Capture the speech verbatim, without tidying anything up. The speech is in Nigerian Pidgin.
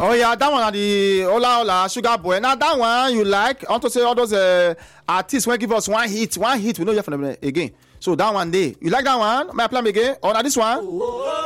Oh yeah, that one are the Ola Ola Sugar Boy. Now that one you like? I want to say all those uh, artists when give us one hit, one hit. We know you from them again. So that one day, you like that one? May I play them again? Or now this one?